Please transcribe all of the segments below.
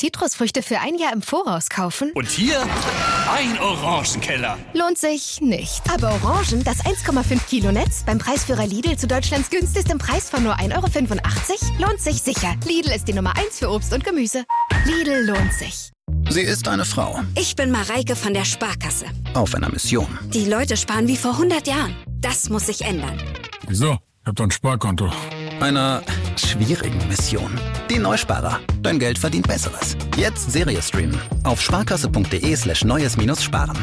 Zitrusfrüchte für ein Jahr im Voraus kaufen? Und hier ein Orangenkeller. Lohnt sich nicht. Aber Orangen, das 1,5 Kilo Netz, beim Preisführer Lidl zu Deutschlands günstigstem Preis von nur 1,85 € lohnt sich sicher. Lidl ist die Nummer 1 für Obst und Gemüse. Lidl lohnt sich. Sie ist eine Frau. Ich bin Mareike von der Sparkasse. Auf einer Mission. Die Leute sparen wie vor 100 Jahren. Das muss sich ändern. Wieso? Ich hab doch ein Sparkonto. Einer schwierigen Mission. Die Neusparer. Dein Geld verdient Besseres. Jetzt Serie streamen. Auf sparkasse.de/neues-sparen.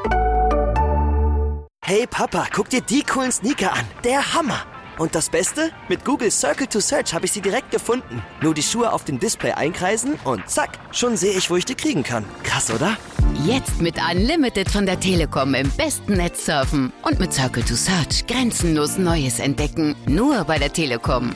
Hey Papa, guck dir die coolen Sneaker an. Der Hammer. Und das Beste? Mit Google Circle to Search habe ich sie direkt gefunden. Nur die Schuhe auf dem Display einkreisen und zack, schon sehe ich, wo ich die kriegen kann. Krass, oder? Jetzt mit Unlimited von der Telekom im besten Netz surfen. Und mit Circle to Search grenzenlos Neues entdecken. Nur bei der Telekom.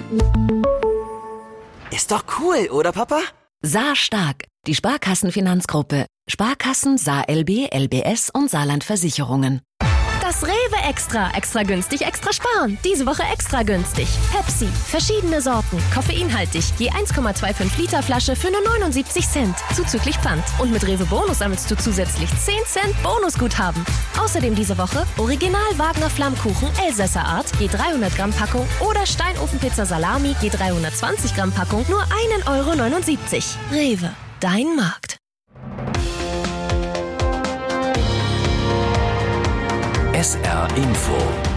Ist doch cool, oder Papa? Saar Stark, die Sparkassenfinanzgruppe. Sparkassen, Saar LB, LBS und Saarland Versicherungen. Das Rewe Extra. Extra günstig, extra sparen. Diese Woche extra günstig. Pepsi. Verschiedene Sorten. Koffeinhaltig. Je 1,25 Liter Flasche für nur 79 Cent. Zuzüglich Pfand. Und mit Rewe Bonus sammelst du zusätzlich 10 Cent Bonusguthaben. Außerdem diese Woche Original Wagner Flammkuchen Elsässer Art. Je 300 Gramm Packung. Oder Steinofenpizza Salami. Je 320 Gramm Packung. Nur 1,79 €. Rewe. Dein Markt. SR Info.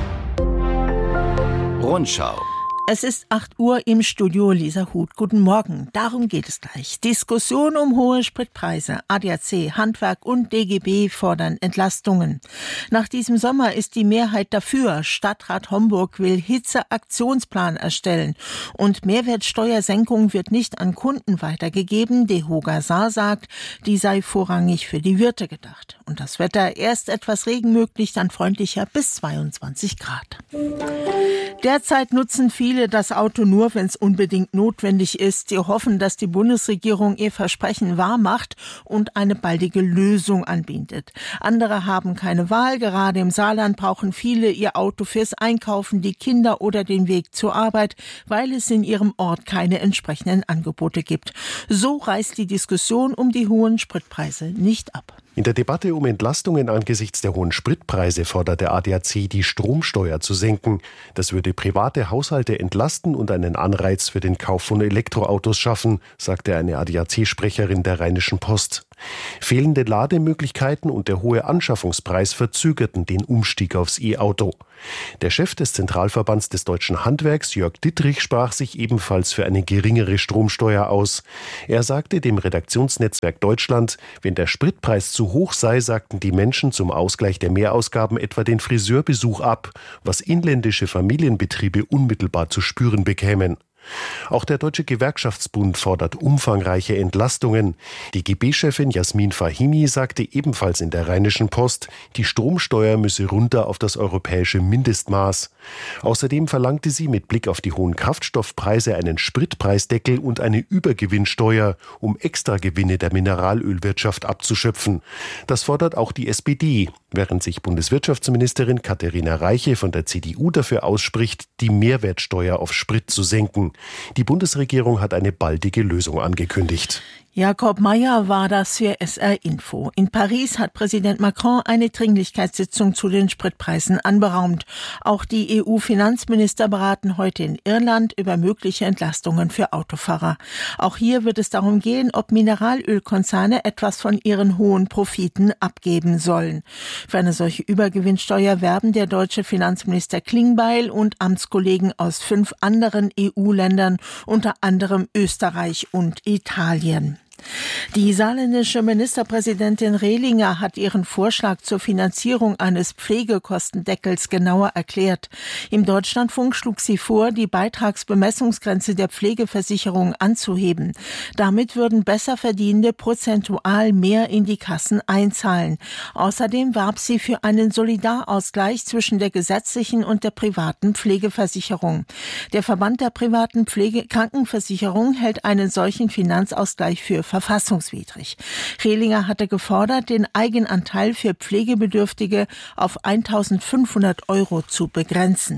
Rundschau. Es ist 8 Uhr im Studio, Lisa Huth. Guten Morgen. Darum geht es gleich. Diskussion um hohe Spritpreise. ADAC, Handwerk und DGB fordern Entlastungen. Nach diesem Sommer ist die Mehrheit dafür. Stadtrat Homburg will Hitzeaktionsplan erstellen. Und Mehrwertsteuersenkung wird nicht an Kunden weitergegeben. DEHOGA Saar sagt, die sei vorrangig für die Wirte gedacht. Und das Wetter, erst etwas Regen möglich, dann freundlicher bis 22 Grad. Derzeit nutzen viele das Auto nur, wenn es unbedingt notwendig ist. Sie hoffen, dass die Bundesregierung ihr Versprechen wahrmacht und eine baldige Lösung anbietet. Andere haben keine Wahl. Gerade im Saarland brauchen viele ihr Auto fürs Einkaufen, die Kinder oder den Weg zur Arbeit, weil es in ihrem Ort keine entsprechenden Angebote gibt. So reißt die Diskussion um die hohen Spritpreise nicht ab. In der Debatte um Entlastungen angesichts der hohen Spritpreise fordert der ADAC, die Stromsteuer zu senken. Das würde private Haushalte entlasten und einen Anreiz für den Kauf von Elektroautos schaffen, sagte eine ADAC-Sprecherin der Rheinischen Post. Fehlende Lademöglichkeiten und der hohe Anschaffungspreis verzögerten den Umstieg aufs E-Auto. Der Chef des Zentralverbands des deutschen Handwerks, Jörg Dittrich, sprach sich ebenfalls für eine geringere Stromsteuer aus. Er sagte dem Redaktionsnetzwerk Deutschland, wenn der Spritpreis zu hoch sei, sagten die Menschen zum Ausgleich der Mehrausgaben etwa den Friseurbesuch ab, was inländische Familienbetriebe unmittelbar zu spüren bekämen. Auch der Deutsche Gewerkschaftsbund fordert umfangreiche Entlastungen. Die DGB-Chefin Jasmin Fahimi sagte ebenfalls in der Rheinischen Post, die Stromsteuer müsse runter auf das europäische Mindestmaß. Außerdem verlangte sie mit Blick auf die hohen Kraftstoffpreise einen Spritpreisdeckel und eine Übergewinnsteuer, um Extragewinne der Mineralölwirtschaft abzuschöpfen. Das fordert auch die SPD, während sich Bundeswirtschaftsministerin Katharina Reiche von der CDU dafür ausspricht, die Mehrwertsteuer auf Sprit zu senken. Die Bundesregierung hat eine baldige Lösung angekündigt. Jakob Mayer war das für SR Info. In Paris hat Präsident Macron eine Dringlichkeitssitzung zu den Spritpreisen anberaumt. Auch die EU-Finanzminister beraten heute in Irland über mögliche Entlastungen für Autofahrer. Auch hier wird es darum gehen, ob Mineralölkonzerne etwas von ihren hohen Profiten abgeben sollen. Für eine solche Übergewinnsteuer werben der deutsche Finanzminister Klingbeil und Amtskollegen aus 5 anderen EU-Ländern, unter anderem Österreich und Italien. Die saarländische Ministerpräsidentin Rehlinger hat ihren Vorschlag zur Finanzierung eines Pflegekostendeckels genauer erklärt. Im Deutschlandfunk schlug sie vor, die Beitragsbemessungsgrenze der Pflegeversicherung anzuheben. Damit würden Besserverdienende prozentual mehr in die Kassen einzahlen. Außerdem warb sie für einen Solidarausgleich zwischen der gesetzlichen und der privaten Pflegeversicherung. Der Verband der privaten Krankenversicherung hält einen solchen Finanzausgleich für verfassungswidrig. Rehlinger hatte gefordert, den Eigenanteil für Pflegebedürftige auf 1.500 € zu begrenzen.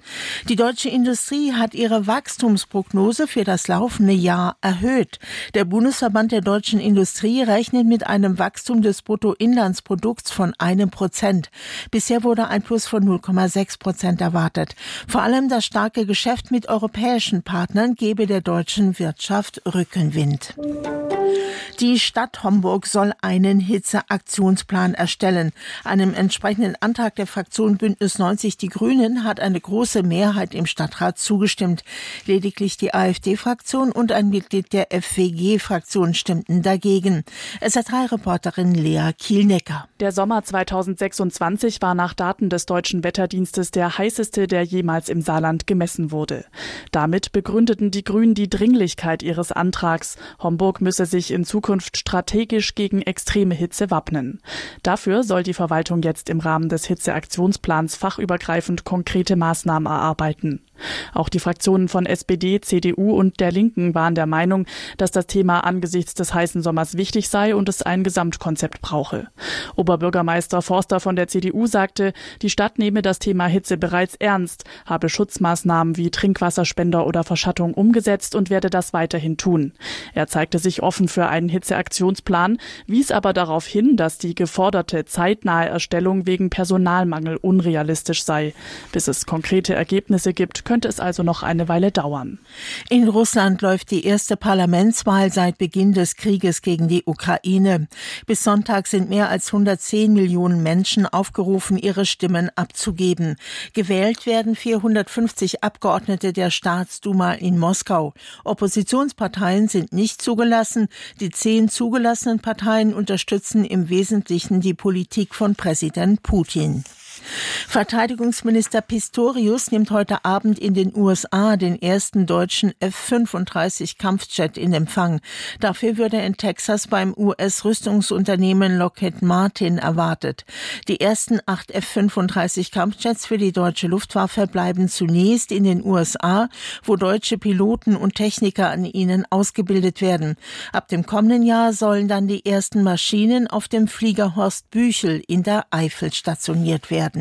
Die deutsche Industrie hat ihre Wachstumsprognose für das laufende Jahr erhöht. Der Bundesverband der deutschen Industrie rechnet mit einem Wachstum des Bruttoinlandsprodukts von 1%. Bisher wurde ein Plus von 0,6% erwartet. Vor allem das starke Geschäft mit europäischen Partnern gebe der deutschen Wirtschaft Rückenwind. Die Stadt Homburg soll einen Hitzeaktionsplan erstellen. Einem entsprechenden Antrag der Fraktion Bündnis 90 Die Grünen hat eine große Mehrheit im Stadtrat zugestimmt. Lediglich die AfD-Fraktion und ein Mitglied der FWG-Fraktion stimmten dagegen. SR3-Reporterin Lea Kielnecker. Der Sommer 2026 war nach Daten des Deutschen Wetterdienstes der heißeste, der jemals im Saarland gemessen wurde. Damit begründeten die Grünen die Dringlichkeit ihres Antrags. Homburg müsse sich in Zukunft strategisch gegen extreme Hitze wappnen. Dafür soll die Verwaltung jetzt im Rahmen des Hitzeaktionsplans fachübergreifend konkrete Maßnahmen erarbeiten. Auch die Fraktionen von SPD, CDU und der Linken waren der Meinung, dass das Thema angesichts des heißen Sommers wichtig sei und es ein Gesamtkonzept brauche. Oberbürgermeister Forster von der CDU sagte, die Stadt nehme das Thema Hitze bereits ernst, habe Schutzmaßnahmen wie Trinkwasserspender oder Verschattung umgesetzt und werde das weiterhin tun. Er zeigte sich offen für einen Hitzeaktionsplan, wies aber darauf hin, dass die geforderte zeitnahe Erstellung wegen Personalmangel unrealistisch sei. Bis es konkrete Ergebnisse gibt, könnte es also noch eine Weile dauern. In Russland läuft die erste Parlamentswahl seit Beginn des Krieges gegen die Ukraine. Bis Sonntag sind mehr als 110 Millionen Menschen aufgerufen, ihre Stimmen abzugeben. Gewählt werden 450 Abgeordnete der Staatsduma in Moskau. Oppositionsparteien sind nicht zugelassen. Die 10 zugelassenen Parteien unterstützen im Wesentlichen die Politik von Präsident Putin. Verteidigungsminister Pistorius nimmt heute Abend in den USA den ersten deutschen F-35-Kampfjet in Empfang. Dafür wird er in Texas beim US-Rüstungsunternehmen Lockheed Martin erwartet. Die ersten 8 F-35-Kampfjets für die deutsche Luftwaffe bleiben zunächst in den USA, wo deutsche Piloten und Techniker an ihnen ausgebildet werden. Ab dem kommenden Jahr sollen dann die ersten Maschinen auf dem Flieger Horst Büchel in der Eifel stationiert werden.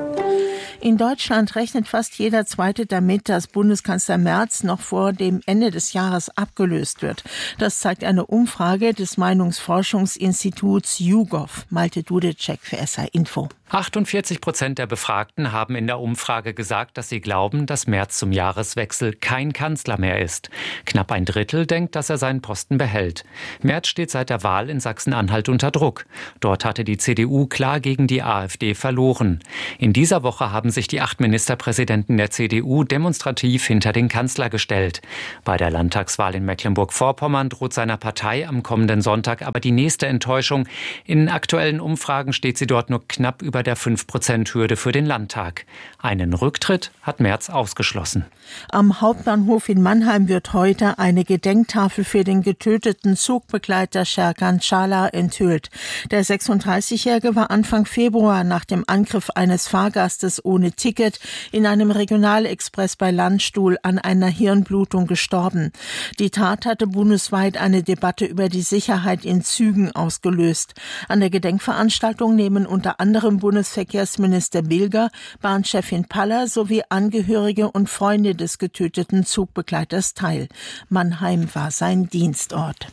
In Deutschland rechnet fast jeder Zweite damit, dass Bundeskanzler Merz noch vor dem Ende des Jahres abgelöst wird. Das zeigt eine Umfrage des Meinungsforschungsinstituts YouGov. Malte Dudecek für SR Info. 48% der Befragten haben in der Umfrage gesagt, dass sie glauben, dass Merz zum Jahreswechsel kein Kanzler mehr ist. Knapp ein Drittel denkt, dass er seinen Posten behält. Merz steht seit der Wahl in Sachsen-Anhalt unter Druck. Dort hatte die CDU klar gegen die AfD verloren. In dieser Woche haben sich die 8 Ministerpräsidenten der CDU demonstrativ hinter den Kanzler gestellt. Bei der Landtagswahl in Mecklenburg-Vorpommern droht seiner Partei am kommenden Sonntag aber die nächste Enttäuschung. In aktuellen Umfragen steht sie dort nur knapp über der 5%-Hürde für den Landtag. Einen Rücktritt hat Merz ausgeschlossen. Am Hauptbahnhof in Mannheim wird heute eine Gedenktafel für den getöteten Zugbegleiter Serkan Çağlar enthüllt. Der 36-Jährige war Anfang Februar nach dem Angriff eines Fahrgastes ohne Ticket in einem Regionalexpress bei Landstuhl an einer Hirnblutung gestorben. Die Tat hatte bundesweit eine Debatte über die Sicherheit in Zügen ausgelöst. An der Gedenkveranstaltung nehmen unter anderem Bundesverkehrsminister Bilger, Bahnchefin Paller sowie Angehörige und Freunde des getöteten Zugbegleiters teil. Mannheim war sein Dienstort.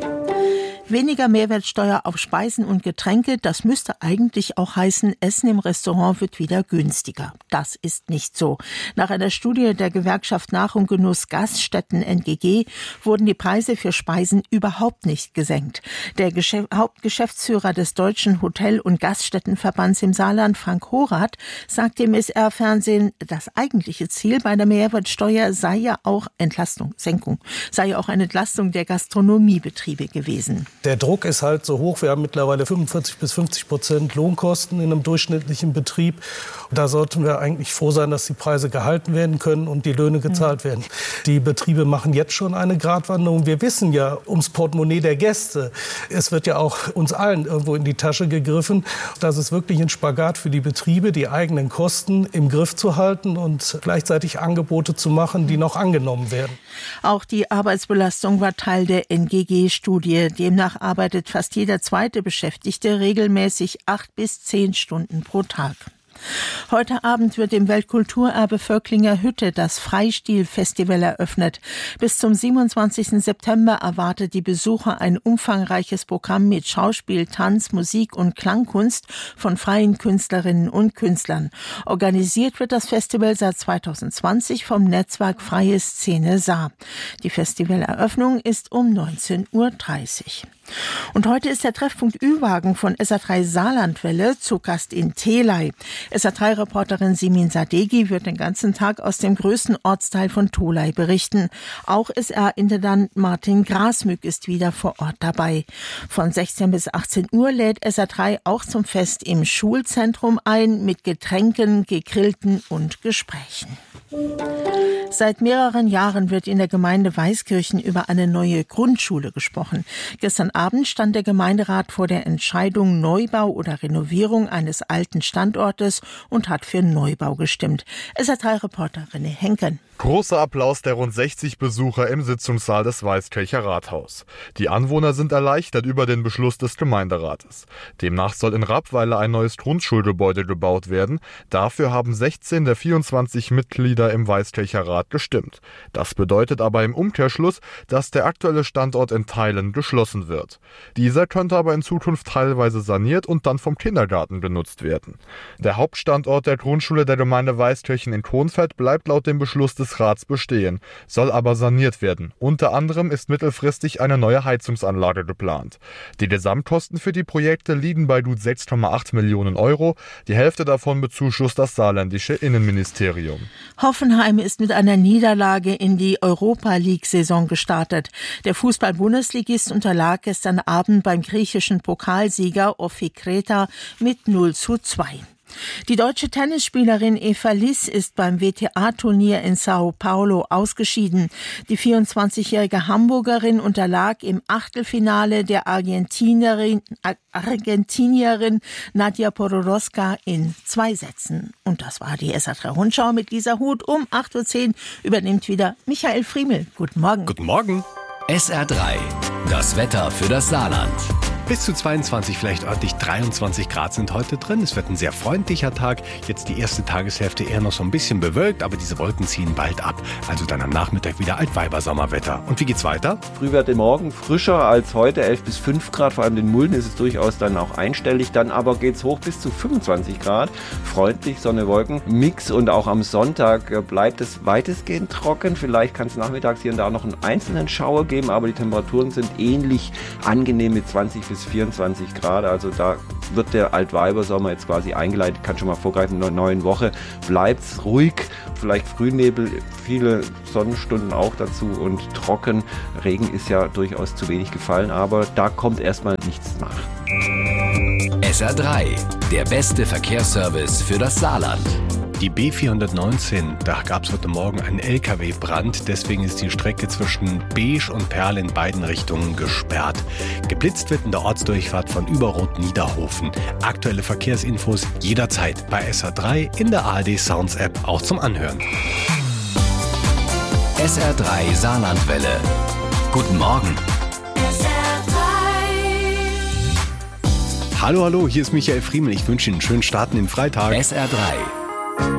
Weniger Mehrwertsteuer auf Speisen und Getränke, das müsste eigentlich auch heißen, Essen im Restaurant wird wieder günstiger. Das ist nicht so. Nach einer Studie der Gewerkschaft Nach- und Genuss Gaststätten NGG wurden die Preise für Speisen überhaupt nicht gesenkt. Der Hauptgeschäftsführer des Deutschen Hotel- und Gaststättenverbands im Saarland, Frank Horath, sagt dem SR-Fernsehen, das eigentliche Ziel bei der Mehrwertsteuer sei ja auch Senkung, sei ja auch eine Entlastung der Gastronomiebetriebe gewesen. Der Druck ist halt so hoch. Wir haben mittlerweile 45-50% Lohnkosten in einem durchschnittlichen Betrieb. Da sollten wir eigentlich froh sein, dass die Preise gehalten werden können und die Löhne gezahlt werden. Die Betriebe machen jetzt schon eine Gratwanderung. Wir wissen ja ums Portemonnaie der Gäste. Es wird ja auch uns allen irgendwo in die Tasche gegriffen. Das ist wirklich ein Spagat für die Betriebe, die eigenen Kosten im Griff zu halten und gleichzeitig Angebote zu machen, die noch angenommen werden. Auch die Arbeitsbelastung war Teil der NGG-Studie. Demnach arbeitet fast jeder zweite Beschäftigte regelmäßig 8 bis 10 Stunden pro Tag. Heute Abend wird im Weltkulturerbe Völklinger Hütte das Freistil-Festival eröffnet. Bis zum 27. September erwartet die Besucher ein umfangreiches Programm mit Schauspiel, Tanz, Musik und Klangkunst von freien Künstlerinnen und Künstlern. Organisiert wird das Festival seit 2020 vom Netzwerk Freie Szene Saar. Die Festivaleröffnung ist um 19:30 Uhr. Und heute ist der Treffpunkt Ü-Wagen von SA3 Saarlandwelle zu Gast in Theley. SA3-Reporterin Simin Sadeghi wird den ganzen Tag aus dem größten Ortsteil von Tholey berichten. Auch SR-Intendant Martin Grasmück ist wieder vor Ort dabei. Von 16 bis 18 Uhr lädt SA3 auch zum Fest im Schulzentrum ein mit Getränken, Gegrillten und Gesprächen. Seit mehreren Jahren wird in der Gemeinde Weißkirchen über eine neue Grundschule gesprochen. Gestern Abend stand der Gemeinderat vor der Entscheidung Neubau oder Renovierung eines alten Standortes und hat für Neubau gestimmt. SA3-Reporter René Henken. Großer Applaus der rund 60 Besucher im Sitzungssaal des Weißkircher Rathaus. Die Anwohner sind erleichtert über den Beschluss des Gemeinderates. Demnach soll in Rappweiler ein neues Grundschulgebäude gebaut werden. Dafür haben 16 der 24 Mitglieder im Weißkircher Rat gestimmt. Das bedeutet aber im Umkehrschluss, dass der aktuelle Standort in Teilen geschlossen wird. Dieser könnte aber in Zukunft teilweise saniert und dann vom Kindergarten genutzt werden. Der Hauptstandort der Grundschule der Gemeinde Weißkirchen in Konfeld bleibt laut dem Beschluss des Rats bestehen, soll aber saniert werden. Unter anderem ist mittelfristig eine neue Heizungsanlage geplant. Die Gesamtkosten für die Projekte liegen bei gut 6,8 Millionen Euro. Die Hälfte davon bezuschusst das saarländische Innenministerium. Hoffenheim ist mit einer Niederlage in die Europa-League-Saison gestartet. Der Fußball-Bundesligist unterlag gestern Abend beim griechischen Pokalsieger Ofi Kreta mit 0:2. Die deutsche Tennisspielerin Eva Liss ist beim WTA-Turnier in Sao Paulo ausgeschieden. Die 24-jährige Hamburgerin unterlag im Achtelfinale der Argentinierin Nadia Podoroska in 2 Sätzen. Und das war die SA3-Rundschau mit Lisa Huth. Um 8:10 Uhr übernimmt wieder Michael Friemel. Guten Morgen. Guten Morgen. SR3, das Wetter für das Saarland. Bis zu 22, vielleicht örtlich 23 Grad sind heute drin. Es wird ein sehr freundlicher Tag. Jetzt die erste Tageshälfte eher noch so ein bisschen bewölkt, aber diese Wolken ziehen bald ab. Also dann am Nachmittag wieder Altweibersommerwetter. Und wie geht's weiter? Frühwerte morgen frischer als heute, 11 bis 5 Grad. Vor allem in Mulden ist es durchaus dann auch einstellig. Dann aber geht's hoch bis zu 25 Grad. Freundlich, Sonne, Wolken, Mix. Und auch am Sonntag bleibt es weitestgehend trocken. Vielleicht kann es nachmittags hier und da noch einen einzelnen Schauer geben, aber die Temperaturen sind ähnlich angenehm mit 20 bis 24 Grad, also da wird der Altweibersommer jetzt quasi eingeleitet, kann schon mal vorgreifen, in der neuen Woche bleibt es ruhig, vielleicht Frühnebel, viele Sonnenstunden auch dazu und trocken. Regen ist ja durchaus zu wenig gefallen, aber da kommt erstmal nichts nach. SR3, der beste Verkehrsservice für das Saarland. Die B419, da gab es heute Morgen einen LKW-Brand, deswegen ist die Strecke zwischen Beesch und Perl in beiden Richtungen gesperrt. Geblitzt wird in der Ortsdurchfahrt von Überroth-Niederhofen. Aktuelle Verkehrsinfos jederzeit bei SR3 in der ARD Sounds App, auch zum Anhören. SR3 Saarlandwelle. Guten Morgen. Hallo, hier ist Michael Friemel. Ich wünsche Ihnen einen schönen Start in den Freitag. SR3.